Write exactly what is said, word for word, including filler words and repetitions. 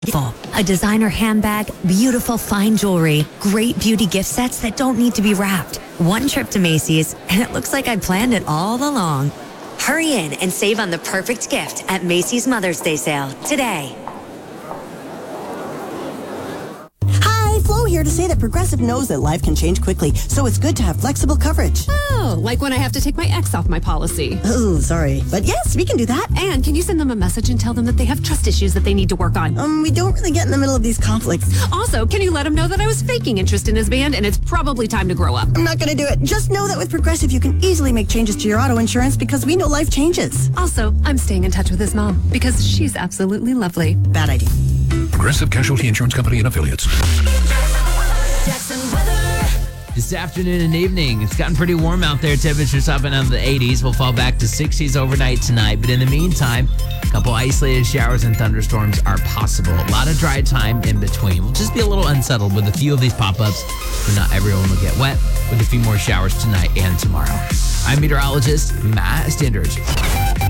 A designer handbag, beautiful fine jewelry, great beauty gift sets that don't need to be wrapped. One trip to Macy's, and it looks like I planned it all along. Hurry in and save on the perfect gift at Macy's Mother's Day sale today. Flo here to say that Progressive knows that life can change quickly, so it's good to have flexible coverage. Oh, like when I have to take my ex off my policy. Oh, sorry. But yes, we can do that. And can you send them a message and tell them that they have trust issues that they need to work on? Um, we don't really get in the middle of these conflicts. Also, can you let him know that I was faking interest in his band and it's probably time to grow up? I'm not going to do it. Just know that with Progressive, you can easily make changes to your auto insurance because we know life changes. Also, I'm staying in touch with his mom because she's absolutely lovely. Bad idea. Progressive Casualty Insurance Company and Affiliates. This afternoon and evening, it's gotten pretty warm out there. Temperatures up and under the eighties. We'll fall back to sixties overnight tonight. But in the meantime, a couple isolated showers and thunderstorms are possible. A lot of dry time in between. We'll just be a little unsettled with a few of these pop-ups, but not everyone will get wet, with a few more showers tonight and tomorrow. I'm meteorologist Matt Standard.